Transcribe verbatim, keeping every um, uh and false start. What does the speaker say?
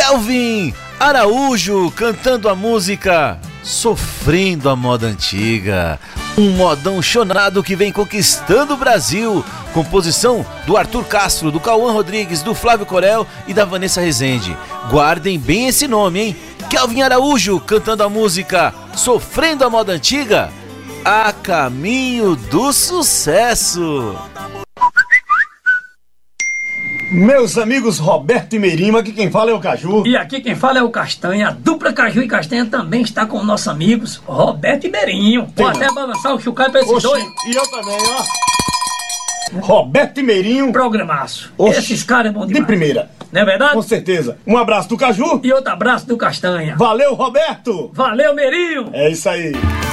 Kelvin Araújo cantando a música Sofrendo a Moda Antiga. Um modão chonado que vem conquistando o Brasil. Composição do Arthur Castro, do Cauã Rodrigues, do Flávio Corel e da Vanessa Rezende. Guardem bem esse nome, hein? Kelvin Araújo cantando a música Sofrendo a Moda Antiga, a caminho do sucesso. Meus amigos Roberto e Merima, aqui quem fala é o Caju. E aqui quem fala é o Castanha. A dupla Caju e Castanha também está com nossos amigos Roberto e Meirinho. Vou até balançar o chucalho pra esses Oxi, dois. E eu também, ó. Roberto e Meirinho. Programaço. Oxi, Esses caras é bom demais. de primeira. Não é verdade? Com certeza. Um abraço do Caju. E outro abraço do Castanha. Valeu, Roberto. Valeu, Meirinho. É isso aí.